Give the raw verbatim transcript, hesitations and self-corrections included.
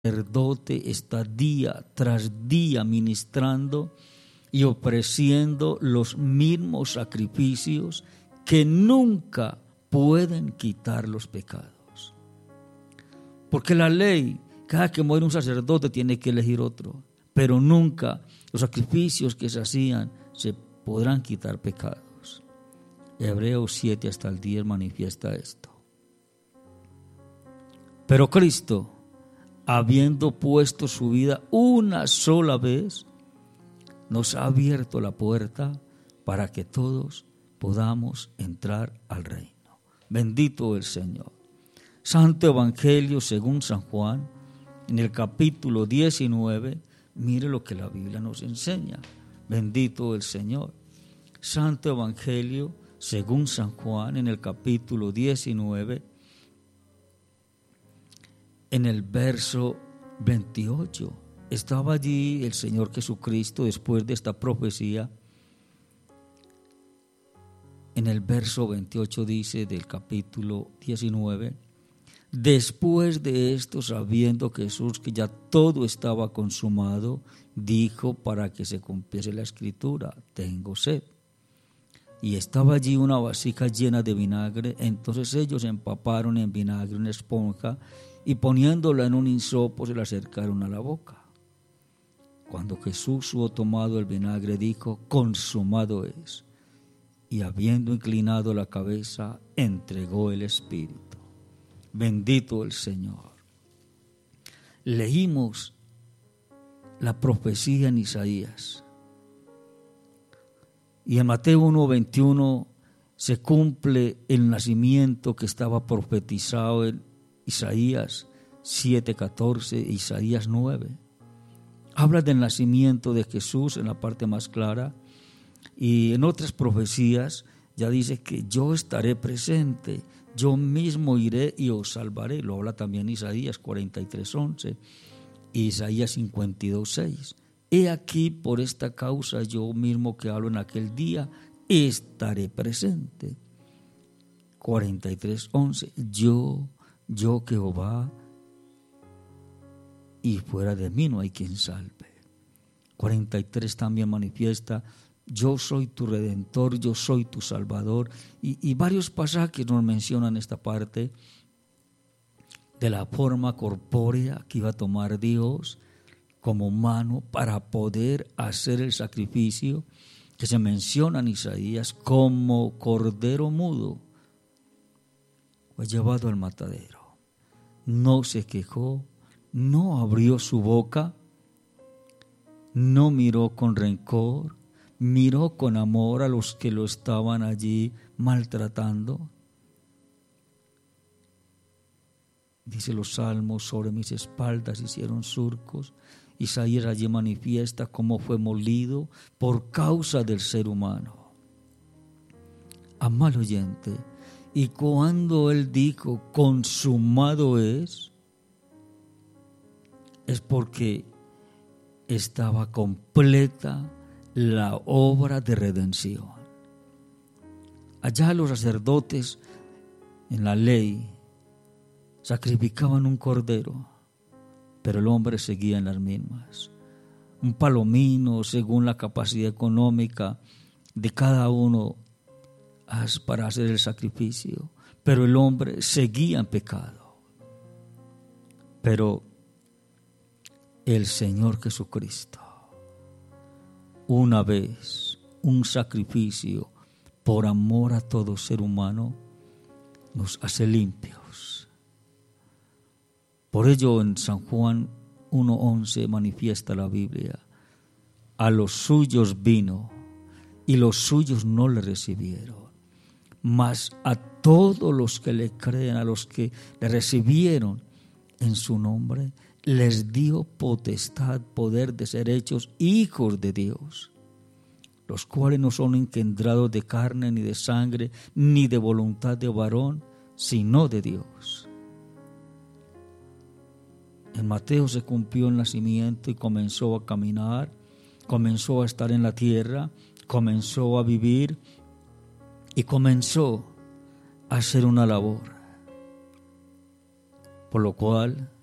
sacerdote está día tras día ministrando y ofreciendo los mismos sacrificios que nunca pueden quitar los pecados. Porque la ley, cada que muere un sacerdote tiene que elegir otro, pero nunca los sacrificios que se hacían se podrán quitar pecados. Hebreos siete hasta el diez manifiesta esto. Pero Cristo, habiendo puesto su vida una sola vez, nos ha abierto la puerta para que todos podamos entrar al reino. Bendito el Señor. Santo Evangelio según San Juan, en el capítulo diecinueve, mire lo que la Biblia nos enseña. Bendito el Señor. Santo Evangelio según San Juan, en el capítulo diecinueve, en el verso veintiocho. Estaba allí el Señor Jesucristo después de esta profecía. En el verso veintiocho dice del capítulo diecinueve: después de esto, sabiendo Jesús que ya todo estaba consumado, dijo para que se cumpliese la escritura: tengo sed. Y estaba allí una vasija llena de vinagre. Entonces ellos empaparon en vinagre una esponja y poniéndola en un hisopo se la acercaron a la boca. Cuando Jesús hubo tomado el vinagre, dijo: consumado es. Y habiendo inclinado la cabeza, entregó el espíritu. Bendito el Señor. Leímos la profecía en Isaías. Y en Mateo uno veintiuno se cumple el nacimiento que estaba profetizado en Isaías siete catorce e Isaías nueve. Habla del nacimiento de Jesús en la parte más clara, y en otras profecías ya dice que yo estaré presente, yo mismo iré y os salvaré. Lo habla también Isaías cuarenta y tres once y Isaías cincuenta y dos seis. He aquí, por esta causa yo mismo que hablo en aquel día estaré presente. cuarenta y tres once. Yo, yo Jehová, y fuera de mí no hay quien salve. cuarenta y tres también manifiesta: yo soy tu redentor, yo soy tu salvador. Y, y varios pasajes nos mencionan esta parte de la forma corpórea que iba a tomar Dios como humano para poder hacer el sacrificio que se menciona en Isaías: como cordero mudo fue llevado al matadero. No se quejó, no abrió su boca, no miró con rencor, miró con amor a los que lo estaban allí maltratando. Dice los salmos: sobre mis espaldas hicieron surcos. Isaías allí manifiesta cómo fue molido por causa del ser humano. Amado oyente, y cuando él dijo consumado es, es porque estaba completa la obra de redención. Allá los sacerdotes en la ley sacrificaban un cordero, pero el hombre seguía en las mismas. Un palomino según la capacidad económica de cada uno para hacer el sacrificio, pero el hombre seguía en pecado. Pero el Señor Jesucristo, una vez, un sacrificio por amor a todo ser humano, nos hace limpios. Por ello en San Juan uno once manifiesta la Biblia: a los suyos vino y los suyos no le recibieron, mas a todos los que le creen, a los que le recibieron en su nombre, les dio potestad, poder de ser hechos hijos de Dios, los cuales no son engendrados de carne, ni de sangre, ni de voluntad de varón, sino de Dios. En Mateo se cumplió el nacimiento y comenzó a caminar, comenzó a estar en la tierra, comenzó a vivir y comenzó a hacer una labor. Por lo cual